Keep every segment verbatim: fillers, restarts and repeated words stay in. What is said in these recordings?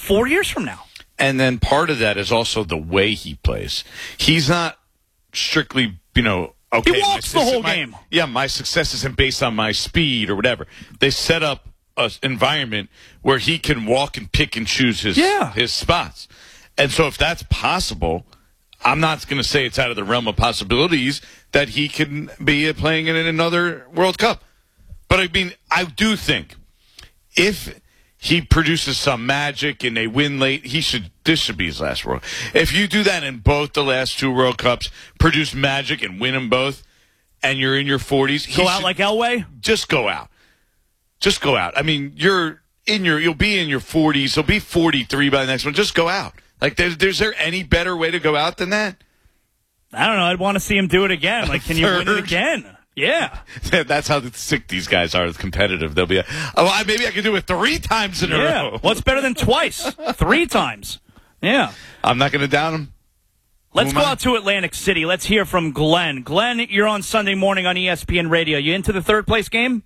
four years from now. And then part of that is also the way he plays. He's not strictly, you know, okay. He walks the whole my, game. Yeah, my success isn't based on my speed or whatever. They set up an environment where he can walk and pick and choose his yeah. his spots. And so if that's possible, I'm not going to say it's out of the realm of possibilities that he can be playing in another World Cup. But, I mean, I do think if he produces some magic and they win late, he should. This should be his last World Cup. If you do that in both the last two World Cups, produce magic and win them both, and you're in your forties. Go out should, like Elway? Just go out. Just go out. I mean, you're in your, you'll be in your forties. You'll be forty-three by the next one. Just go out. Like, there's, there's there any better way to go out than that? I don't know. I'd want to see him do it again. Like, can you win it again? Yeah. That's how sick these guys are, competitive. They'll be, oh, maybe I can do it three times in a yeah. row. What's better than twice? Three times. Yeah. I'm not going to down him. Let's Who go I? out to Atlantic City. Let's hear from Glenn. Glenn, you're on Sunday morning on E S P N Radio. You into the third place game?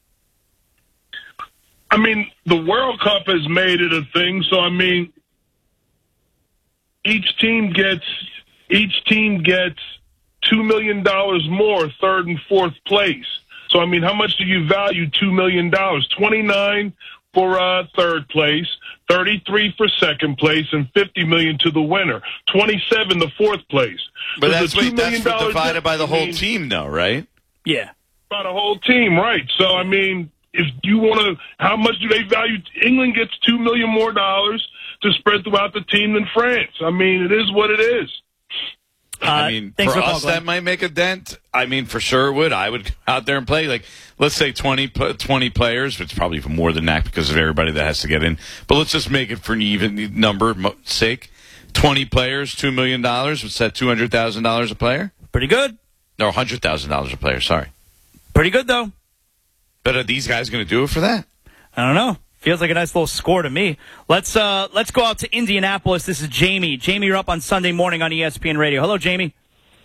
I mean, the World Cup has made it a thing, so I mean, each team gets each team gets two million dollars more, third and fourth place. So I mean, how much do you value two million dollars? Twenty-nine for uh, third place, thirty-three for second place, and fifty million to the winner. Twenty-seven the fourth place. But There's that's, a wait, that's $2 divided by the I whole mean, team, though, right? Yeah. By the whole team, right? So I mean, if you want to, how much do they value? England gets two million more dollars to spread throughout the team than France. I mean, it is what it is. Uh, I mean, for, for us, calling. that might make a dent. I mean, for sure it would. I would go out there and play. Like, let's say twenty, twenty players, which is probably even more than that because of everybody that has to get in. But let's just make it for an even number sake. twenty players, two million dollars. What's that, two hundred thousand dollars a player? Pretty good. No, one hundred thousand dollars a player, sorry. Pretty good, though. But are these guys going to do it for that? I don't know. Feels like a nice little score to me. Let's uh, let's go out to Indianapolis. This is Jamie. Jamie, you're up on Sunday morning on E S P N Radio. Hello, Jamie.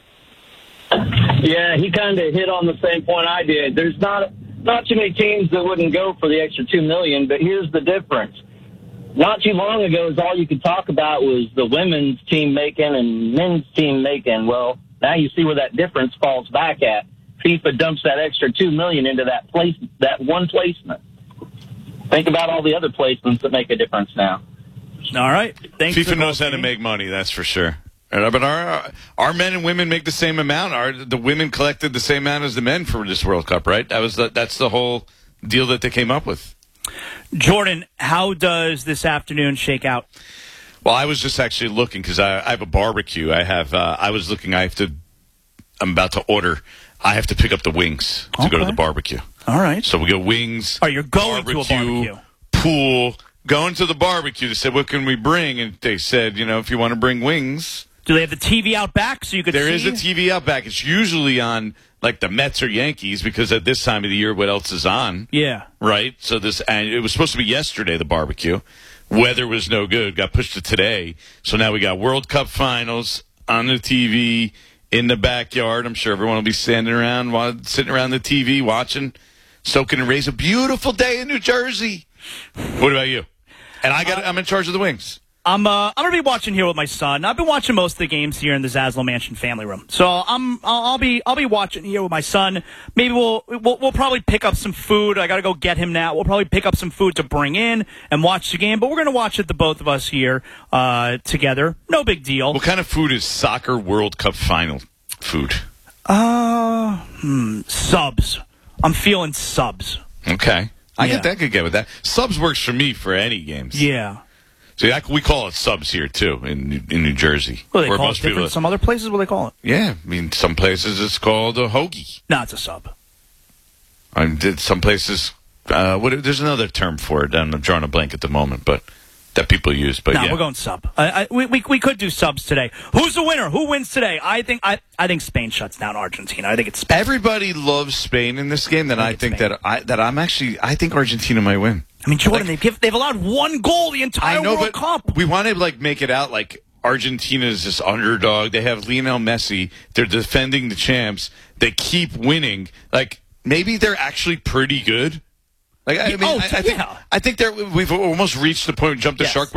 Yeah, he kind of hit on the same point I did. There's not not too many teams that wouldn't go for the extra two million dollars, but here's the difference. Not too long ago, is all you could talk about was the women's team making and men's team making. Well, now you see where that difference falls back at. FIFA dumps that extra two million dollars into that place, that one placement. Think about all the other placements that make a difference now. All right. Thanks. FIFA knows how to make money, that's for sure. But our our men and women make the same amount. Our the women collected the same amount as the men for this World Cup, right? That was the, that's the whole deal that they came up with. Jordan, how does this afternoon shake out? Well, I was just actually looking because I, I have a barbecue. I have. Uh, I was looking. I have to. I'm about to order. I have to pick up the wings to Okay. go to the barbecue. All right. So we go wings. Oh, you're going to a barbecue. Pool. Going to the barbecue. They said, what can we bring? And they said, you know, if you want to bring wings. Do they have the T V out back so you could There see? is a T V out back. It's usually on, like, the Mets or Yankees because at this time of the year, what else is on? Yeah. Right? So this, and it was supposed to be yesterday, the barbecue. Weather was no good. Got pushed to today. So now we got World Cup finals on the T V in the backyard. I'm sure everyone will be standing around, while, sitting around the T V, watching, soaking and rays. A beautiful day in New Jersey. What about you? And I got, uh, I'm in charge of the wings. I'm uh, I'm gonna be watching here with my son. I've been watching most of the games here in the Zaslow Mansion family room, so I'm I'll, I'll be I'll be watching here with my son. Maybe we'll we'll, we'll probably pick up some food. I gotta go get him now. We'll probably pick up some food to bring in and watch the game. But we're gonna watch it, the both of us here uh, together. No big deal. What kind of food is soccer World Cup final food? Uh, hmm, subs. I'm feeling subs. Okay, I Yeah. get that. I could get with that. Subs works for me for any games. Yeah. So that, we call it subs here too in in New Jersey. Well, they Where call it most people- different. Some other places, what do they call it? Yeah, I mean, some places it's called a hoagie. No, it's a sub. I did some places. Uh, what? There's another term for it. I'm drawing a blank at the moment, but that people use. But No, yeah, we're going sub. I, I, we, we we could do subs today. Who's the winner? Who wins today? I think I I think Spain shuts down Argentina. I think it's Spain. everybody loves Spain in this game. That I I think think it's that I that I'm actually I think Argentina might win. I mean, Jordan, Like- they've give, they've allowed one goal the entire I know, World but Cup. we want to like make it out like Argentina is this underdog. They have Lionel Messi. They're defending the champs. They keep winning. Like maybe they're actually pretty good. Like I mean, Oh, I, I think yeah. I think they're we've almost reached the point. Jump the Yes. shark.